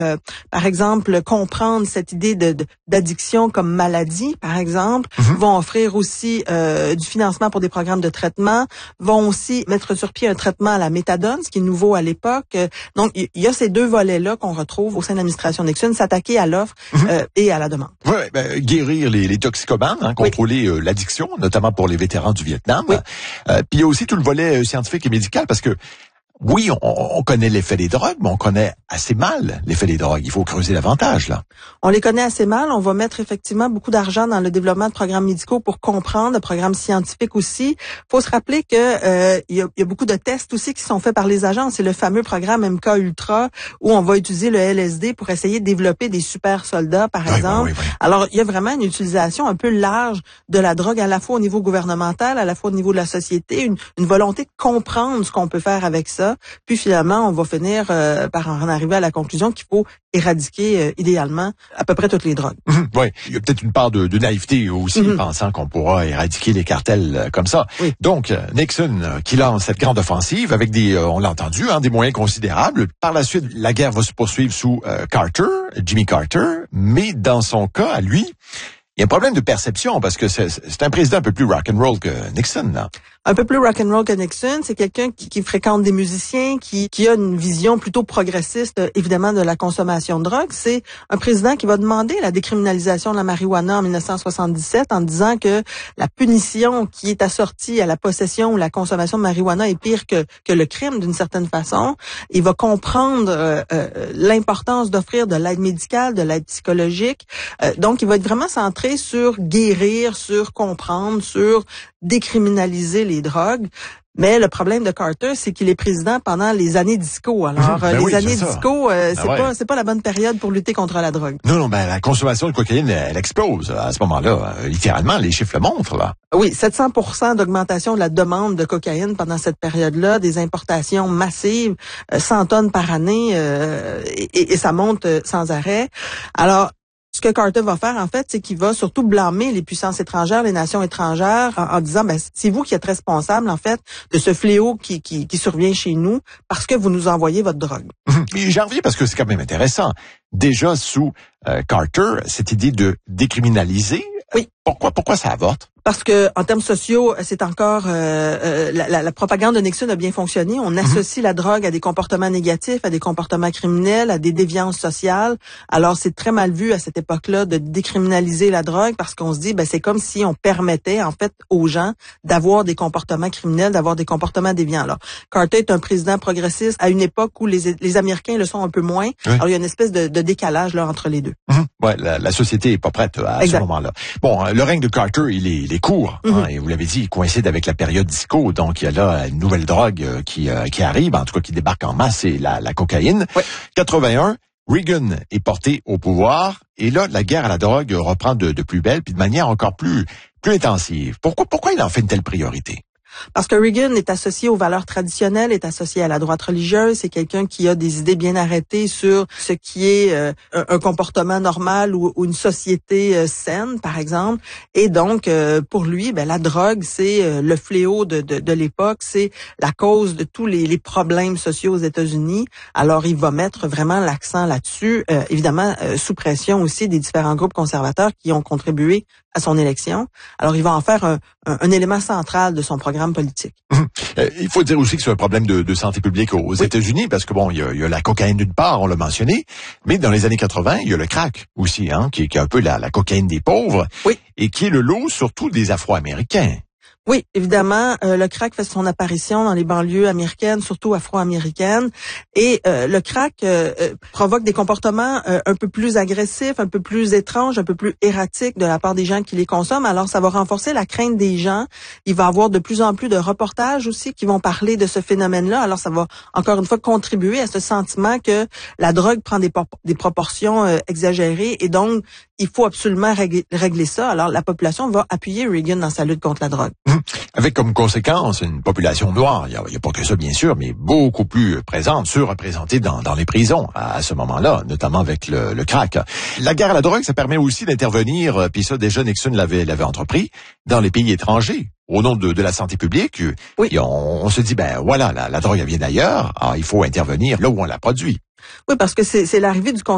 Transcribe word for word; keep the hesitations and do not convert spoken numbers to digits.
euh, par exemple, comprendre cette idée de, de d'addiction comme maladie, par exemple, mm-hmm. vont offrir aussi euh, du financement pour des programmes de traitement, vont aussi mettre sur pied un traitement à la méthadone, ce qui est nouveau à l'époque. Donc, il y a ces deux volets-là qu'on retrouve au sein de l'administration Nixon, s'attaquer à l'offre mm-hmm. euh, et à la demande. Oui, ben, guérir les, les toxicomanes, hein, contrôler oui. euh, l'addiction, notamment pour les vétérans du Vietnam. Oui. Euh, puis il y a aussi tout le volet euh, scientifique et médical, parce que oui, on, on connaît l'effet des drogues, mais on connaît assez mal l'effet des drogues. Il faut creuser davantage, là. On les connaît assez mal. On va mettre effectivement beaucoup d'argent dans le développement de programmes médicaux pour comprendre, de programmes scientifiques aussi. Faut se rappeler que euh, il y a, il y a beaucoup de tests aussi qui sont faits par les agences. C'est le fameux programme M K Ultra où on va utiliser le L S D pour essayer de développer des super soldats, par oui, exemple. Oui, oui, oui. Alors, il y a vraiment une utilisation un peu large de la drogue, à la fois au niveau gouvernemental, à la fois au niveau de la société, une, une volonté de comprendre ce qu'on peut faire avec ça. Puis finalement, on va finir euh, par en arriver à la conclusion qu'il faut éradiquer euh, idéalement à peu près toutes les drogues. Mmh, oui, il y a peut-être une part de, de naïveté aussi, mmh. pensant qu'on pourra éradiquer les cartels euh, comme ça. Oui. Donc, Nixon euh, qui lance cette grande offensive avec des, euh, on l'a entendu, hein, des moyens considérables. Par la suite, la guerre va se poursuivre sous euh, Carter, Jimmy Carter, mais dans son cas, à lui, il y a un problème de perception parce que c'est, c'est un président un peu plus rock'n'roll que Nixon, là. Un peu plus rock'n'roll que Nixon, c'est quelqu'un qui, qui fréquente des musiciens, qui, qui a une vision plutôt progressiste, évidemment, de la consommation de drogue. C'est un président qui va demander la décriminalisation de la marijuana en dix-neuf cent soixante-dix-sept en disant que la punition qui est assortie à la possession ou la consommation de marijuana est pire que, que le crime d'une certaine façon. Il va comprendre euh, euh, l'importance d'offrir de l'aide médicale, de l'aide psychologique. Euh, donc, il va être vraiment centré sur guérir, sur comprendre, sur décriminaliser les drogues. Mais le problème de Carter, c'est qu'il est président pendant les années disco. Alors, ben les oui, années c'est disco, euh, ben c'est ouais. pas c'est pas la bonne période pour lutter contre la drogue. Non, non, ben la consommation de cocaïne, elle explose à ce moment-là. Euh, littéralement, les chiffres le montrent, là. Oui, sept cents pour cent d'augmentation de la demande de cocaïne pendant cette période-là, des importations massives, euh, cent tonnes par année, euh, et, et ça monte euh, sans arrêt. Alors, ce que Carter va faire, en fait, c'est qu'il va surtout blâmer les puissances étrangères, les nations étrangères, en, en disant, ben, c'est vous qui êtes responsable, en fait, de ce fléau qui, qui, qui survient chez nous parce que vous nous envoyez votre drogue. Mais j'en reviens parce que c'est quand même intéressant. Déjà, sous euh, Carter, cette idée de décriminaliser, oui. pourquoi, pourquoi ça avorte? Parce que en termes sociaux, c'est encore euh, euh, la, la, la propagande de Nixon a bien fonctionné. On associe mm-hmm. la drogue à des comportements négatifs, à des comportements criminels, à des déviances sociales. Alors c'est très mal vu à cette époque-là de décriminaliser la drogue parce qu'on se dit ben c'est comme si on permettait en fait aux gens d'avoir des comportements criminels, d'avoir des comportements déviants. Alors Carter est un président progressiste à une époque où les, les Américains le sont un peu moins. Oui. Alors il y a une espèce de, de décalage là entre les deux. Mm-hmm. Ouais, la, la société est pas prête à exact. Ce moment-là. Bon, le règne de Carter, il est, il est court. Mm-hmm. Hein, et vous l'avez dit, il coïncide avec la période disco. Donc, il y a là une nouvelle drogue euh, qui, euh, qui arrive, en tout cas qui débarque en masse, c'est la, la cocaïne. Oui. quatre-vingt-un, Reagan est porté au pouvoir. Et là, la guerre à la drogue reprend de, de plus belle, puis de manière encore plus, plus intensive. Pourquoi, pourquoi il en fait une telle priorité? Parce que Reagan est associé aux valeurs traditionnelles, est associé à la droite religieuse. C'est quelqu'un qui a des idées bien arrêtées sur ce qui est euh, un, un comportement normal ou, ou une société euh, saine, par exemple. Et donc, euh, pour lui, ben la drogue, c'est euh, le fléau de, de, de l'époque. C'est la cause de tous les, les problèmes sociaux aux États-Unis. Alors, il va mettre vraiment l'accent là-dessus. Euh, évidemment, euh, sous pression aussi des différents groupes conservateurs qui ont contribué à son élection. Alors, il va en faire un, un, un élément central de son programme politique. Mmh. Euh, il faut dire aussi que c'est un problème de, de santé publique aux oui. États-Unis, parce que bon, il y a, il y a la cocaïne d'une part, on l'a mentionné, mais dans les années quatre-vingts, il y a le crack aussi, hein, qui, qui est un peu la, la cocaïne des pauvres, oui. et qui est le lot surtout des Afro-Américains. Oui, évidemment, euh, le crack fait son apparition dans les banlieues américaines, surtout afro-américaines, et euh, le crack euh, euh, provoque des comportements euh, un peu plus agressifs, un peu plus étranges, un peu plus erratiques de la part des gens qui les consomment. Alors, ça va renforcer la crainte des gens. Il va y avoir de plus en plus de reportages aussi qui vont parler de ce phénomène-là. Alors, ça va encore une fois contribuer à ce sentiment que la drogue prend des, por- des proportions euh, exagérées, et donc il faut absolument régler, régler ça. Alors, la population va appuyer Reagan dans sa lutte contre la drogue. Avec comme conséquence une population noire, il n'y a, a pas que ça bien sûr, mais beaucoup plus présente, surreprésentée dans, dans les prisons à, à ce moment-là, notamment avec le, le crack. La guerre à la drogue, ça permet aussi d'intervenir, puis ça déjà Nixon l'avait, l'avait entrepris, dans les pays étrangers. Au nom de, de la santé publique, oui. et on, on se dit, ben voilà, la, la drogue elle vient d'ailleurs, alors il faut intervenir là où on la produit. Oui, parce que c'est, c'est l'arrivée du